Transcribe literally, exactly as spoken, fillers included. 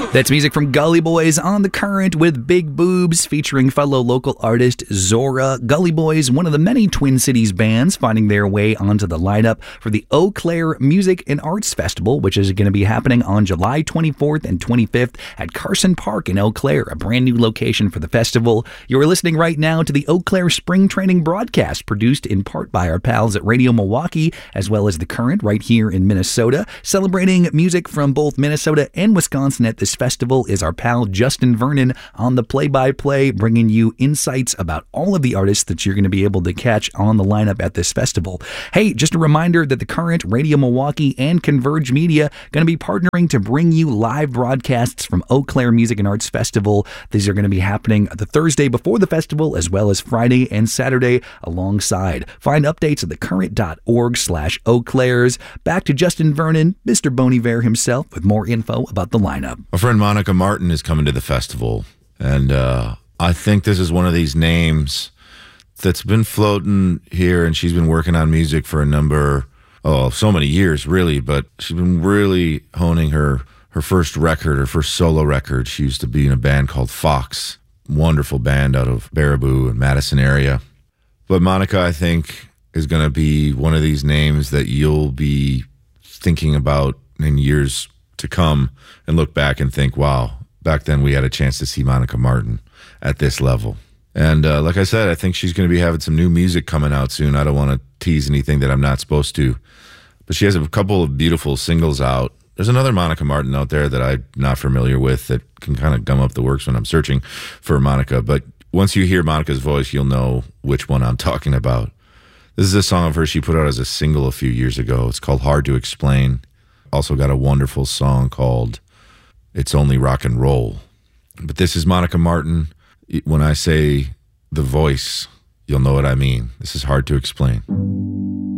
That's music from Gully Boys on The Current with Big Boobs featuring fellow local artist Zora. Gully Boys, one of the many Twin Cities bands finding their way onto the lineup for the Eau Claire Music and Arts Festival, which is going to be happening on July twenty-fourth and twenty-fifth at Carson Park in Eau Claire, a brand new location for the festival. You're listening right now to the Eau Claire Spring Training broadcast, produced in part by our pals at Radio Milwaukee, as well as The Current right here in Minnesota. Celebrating music from both Minnesota and Wisconsin at this festival is our pal Justin Vernon on the play-by-play, bringing you insights about all of the artists that you're going to be able to catch on the lineup at this festival. Hey, just a reminder that The Current, Radio Milwaukee, and Converge Media going to be partnering to bring you live broadcasts from Eau Claire Music and Arts Festival. These are going to be happening the Thursday before the festival, as well as Friday and Saturday alongside. Find updates at thecurrent.org slash Eau Claires. Back to Justin Vernon, Mister Bon Iver himself, with more info about the lineup. My friend Monica Martin is coming to the festival, and uh, I think this is one of these names that's been floating here, and she's been working on music for a number, oh, so many years, really, but she's been really honing her, her first record, her first solo record. She used to be in a band called Fox, wonderful band out of Baraboo and Madison area. But Monica, I think, is going to be one of these names that you'll be thinking about in years to come and look back and think, wow, back then we had a chance to see Monica Martin at this level. And uh, like I said, I think she's going to be having some new music coming out soon. I don't want to tease anything that I'm not supposed to. But she has a couple of beautiful singles out. There's another Monica Martin out there that I'm not familiar with that can kind of gum up the works when I'm searching for Monica. But once you hear Monica's voice, you'll know which one I'm talking about. This is a song of hers she put out as a single a few years ago. It's called Hard to Explain. Also got a wonderful song called It's Only Rock and Roll. But this is Monica Martin. When I say the voice, you'll know what I mean. This is Hard to Explain.